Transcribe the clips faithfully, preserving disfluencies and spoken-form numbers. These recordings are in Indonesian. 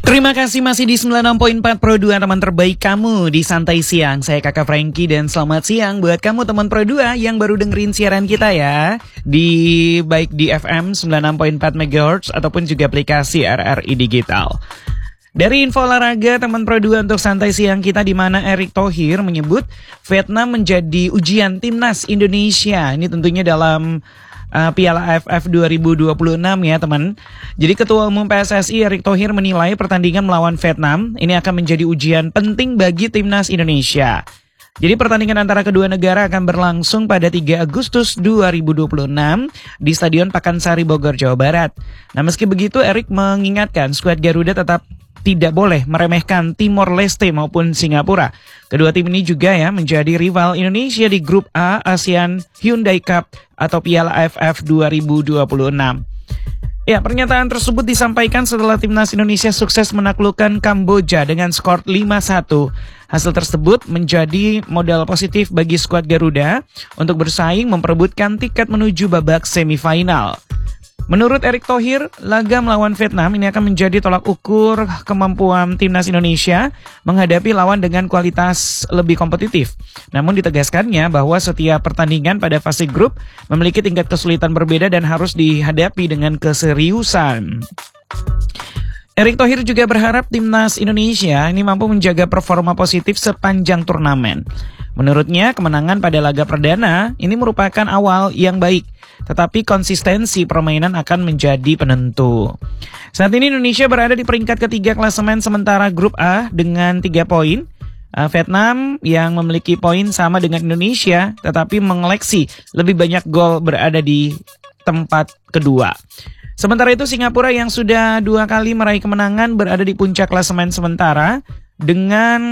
Terima kasih masih di sembilan puluh enam koma empat Pro dua, teman terbaik kamu di Santai Siang. Saya Kakak Frankie dan selamat siang buat kamu teman Pro dua yang baru dengerin siaran kita ya. Di baik di F M sembilan puluh enam koma empat megahertz ataupun juga aplikasi R R I Digital. Dari info olahraga teman Pro dua untuk Santai Siang kita, di mana Erick Thohir menyebut Vietnam menjadi ujian timnas Indonesia. Ini tentunya dalam Uh, Piala A F F dua ribu dua puluh enam ya teman. Jadi Ketua Umum P S S I Erick Thohir menilai pertandingan melawan Vietnam ini akan menjadi ujian penting bagi timnas Indonesia. Jadi pertandingan antara kedua negara akan berlangsung pada tiga Agustus dua ribu dua puluh enam di Stadion Pakansari Bogor, Jawa Barat. Nah meski begitu Erick mengingatkan skuad Garuda tetap tidak boleh meremehkan Timor Leste maupun Singapura. Kedua tim ini juga ya menjadi rival Indonesia di grup A ASEAN Hyundai Cup atau Piala A F F dua ribu dua puluh enam. Ya, pernyataan tersebut disampaikan setelah timnas Indonesia sukses menaklukkan Kamboja dengan skor lima satu. Hasil tersebut menjadi modal positif bagi skuad Garuda untuk bersaing memperebutkan tiket menuju babak semifinal. Menurut Erick Thohir, laga melawan Vietnam ini akan menjadi tolak ukur kemampuan timnas Indonesia menghadapi lawan dengan kualitas lebih kompetitif. Namun ditegaskannya bahwa setiap pertandingan pada fase grup memiliki tingkat kesulitan berbeda dan harus dihadapi dengan keseriusan. Erick Thohir juga berharap timnas Indonesia ini mampu menjaga performa positif sepanjang turnamen. Menurutnya, kemenangan pada laga perdana ini merupakan awal yang baik, tetapi konsistensi permainan akan menjadi penentu. Saat ini Indonesia berada di peringkat ketiga klasemen sementara grup A dengan tiga poin. Uh, Vietnam yang memiliki poin sama dengan Indonesia, tetapi mengoleksi lebih banyak gol berada di tempat kedua. Sementara itu Singapura yang sudah dua kali meraih kemenangan berada di puncak klasemen sementara dengan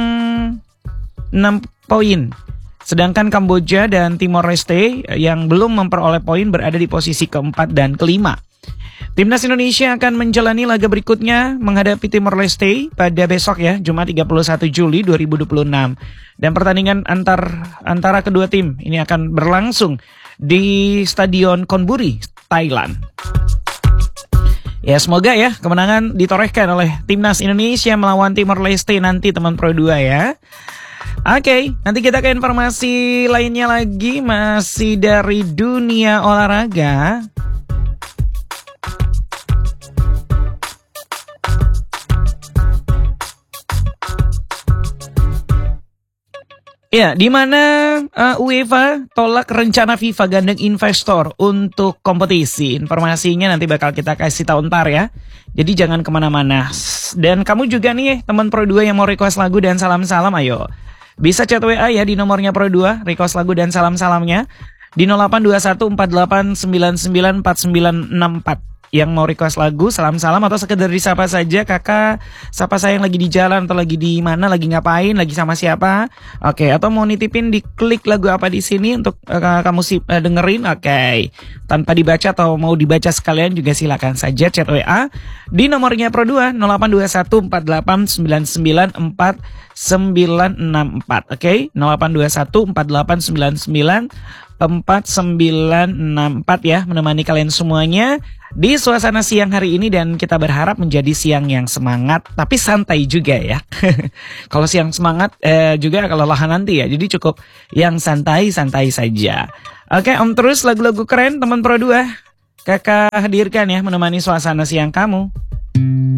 enam poin. Sedangkan Kamboja dan Timor Leste yang belum memperoleh poin berada di posisi keempat dan kelima. Timnas Indonesia akan menjalani laga berikutnya menghadapi Timor Leste pada besok ya, Jumat tiga puluh satu Juli dua ribu dua puluh enam. Dan pertandingan antar antara kedua tim ini akan berlangsung di Stadion Konburi, Thailand. Ya semoga ya kemenangan ditorehkan oleh Timnas Indonesia melawan Timor Leste nanti teman Pro dua ya. Oke, okay, nanti kita ke informasi lainnya lagi, masih dari dunia olahraga. Ya, di mana uh, UEFA tolak rencana FIFA gandeng investor untuk kompetisi. Informasinya nanti bakal kita kasih tahu ntar ya. Jadi jangan kemana-mana. Dan kamu juga nih teman Pro dua yang mau request lagu dan salam-salam, ayo. Bisa chat W A ya di nomornya Pro dua, request lagu dan salam-salamnya di nol delapan dua satu empat delapan sembilan sembilan empat sembilan enam empat. Yang mau request lagu, salam-salam atau sekedar disapa saja, kakak sapa saya yang lagi di jalan atau lagi di mana, lagi ngapain, lagi sama siapa. Oke, okay, atau mau nitipin di klik lagu apa di sini untuk uh, kamu si, uh, dengerin. Oke, okay. Tanpa dibaca atau mau dibaca sekalian juga silakan saja chat W A di nomornya Pro dua nol delapan dua satu empat delapan sembilan sembilan empat sembilan enam empat. Oke, okay? nol delapan dua satu empat delapan sembilan sembilan empat sembilan enam empat ya, menemani kalian semuanya di suasana siang hari ini, dan kita berharap menjadi siang yang semangat tapi santai juga ya. Kalau siang semangat eh, juga kelelahan nanti ya, jadi cukup yang santai-santai saja. Oke, Om terus lagu-lagu keren teman Pro dua kakak hadirkan ya, menemani suasana siang kamu.